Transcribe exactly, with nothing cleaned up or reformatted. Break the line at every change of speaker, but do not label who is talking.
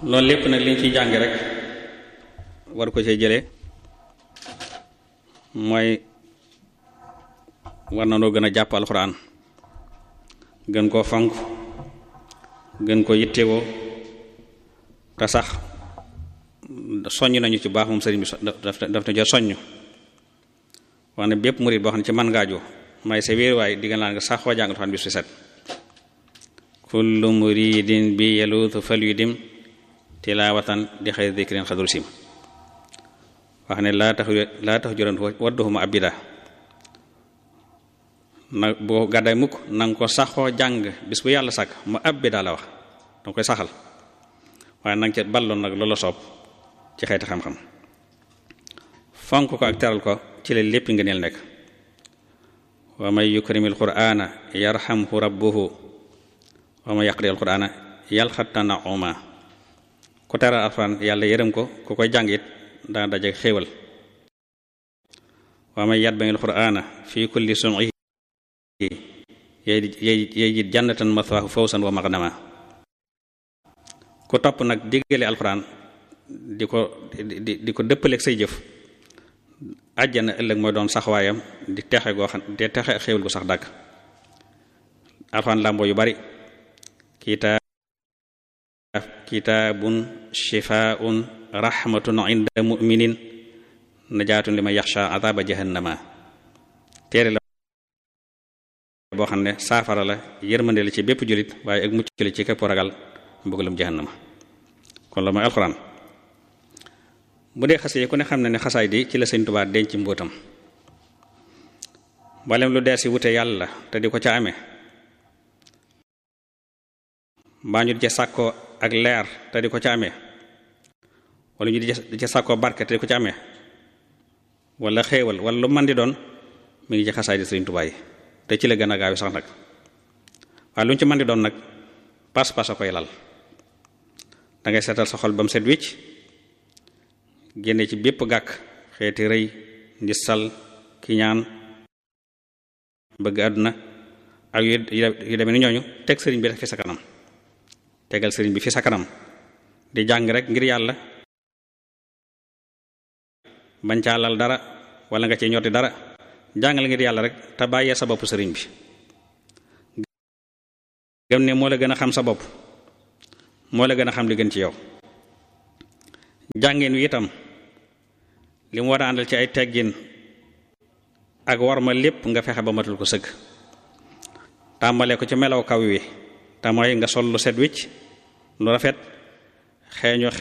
loolu lépp nag liñ ciy jànge rek war ko ci jëlee mooy war na noo gën a jàpp alxuraan gën koo fonk gën ko yittewoo te sax soññ nañu ci baax moom sëriñ bi daf daf na jot soññ wax ne bépp murid boo xam ne ci man ngaaju may sa wéer waaye digga laa nga sax xoo jàng alxuraan bis fi set kullu muridin bi yaluutu fal yu dim tilaawatan di xëy dikrin xadul sim wax ne laa tax laa tax juran wadduhuma abida nag boo gàddaay mukk nanga ko saxoo jàng bis bu yàlla sàkk mu abida la wax danga koy saxal waaye nanga ca balloon nag loola soob ci xeeti xam-xam fonk ko ak teral ko ci la lépp nga neel nekk wa man yukrimil qur'ana yarhamhu rabbuhu wa man yaqra'il qur'ana yalxatana uma ku teral alxuraan yàlla yërëm ko ku koy jàng it daa daje xéewal wa man yatba'il qur'ana fi kulli sun'ihi yajid jannatan mathwahu fawsan wa maghnama ku topp nag diggale alxuraan di ko di di ko dëppaleeg say jëf àjjana ëllëg mooy doon saxwaayam di texe goo xam di texe xéewal gu sax dàkk alxuraan làmboo yu bari kitaab kitaabun shifaa'un rahmatun inda mu'minin najaatun liman yaxsha adaba jahannama téere la boo xam ne saafara la yërmande la ci bépp jullit waaye ak mucc la ci képp ragal mbugalum jahannama kon la mooy alxuraan bu dee xasee ku ne xam ne ne xasaay di ci la Sëñ Tuubaa denc mbóotam mboolem lu dee si wute yàlla te di ko ca amee mbaa ñu di ca sàkkoo ak leer te di ko ca amee wala ñu di ca sàkkoo barke te di ko ca amee wala xéewal wala lu man di doon mi ngi ci xasaay di Sëñ Tuubaa yi te ci la gën a gaaw sax nag waaye lu ñu ci man di doon nag pas-pas a koy lal dangay seetal sa xol ba mu set wicc génne ci bépp gàkk xeeti rëy njistal kiñaan bëgg àdduna ak yu demee ni ñooñu teg sëriñ bi fi sa kanam tegal sëriñ bi fi sa kanam di jàng rek ngir yàlla bañ caa lal dara wala nga ci ñotti dara jàngal ngir yàlla rek te bàyyee sa bopp sëriñ bi gëm ne moo la gën a xam sa bopp moo la gën a xam li gën ci yow jàngeen wi itam li mu war a àndal ci ay teggin ak war ma lépp nga fexe ba matul ko sëgg tàmbalee ko ci melaw kaw wi te mooy nga sol lu set wicc lu rafet xeeñu